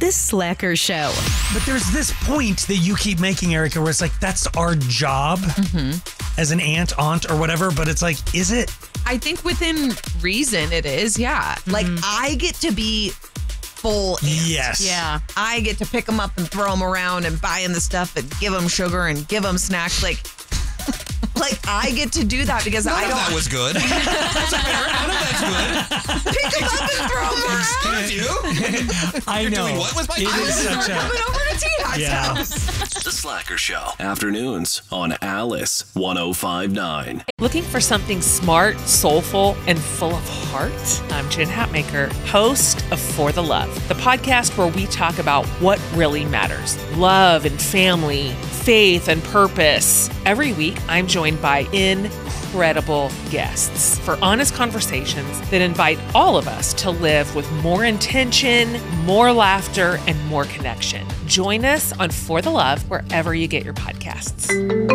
The Slacker Show. But there's this point that you keep making, Erica, where it's like, that's our job as an aunt, or whatever. But it's like, is it? I think within reason it is, yeah. Like, I get to be full aunt. Yes. Yeah. I get to pick them up and throw them around and buy them the stuff and give them sugar and give them snacks. Like I get to do that because I don't. That was good. As a parent, none of that's good. Pick them up and throw them around. Excuse you. I know. Doing what with my It is such a... Coming over to T-Hawk's house. The Slacker Show. Afternoons on Alice 105.9. Looking for something smart, soulful, and full of heart? I'm Jen Hatmaker, host of For the Love, the podcast where we talk about what really matters: love and family, faith and purpose. Every week, I'm joined by incredible guests for honest conversations that invite all of us to live with more intention, more laughter, and more connection. Join us on For the Love wherever you get your podcasts.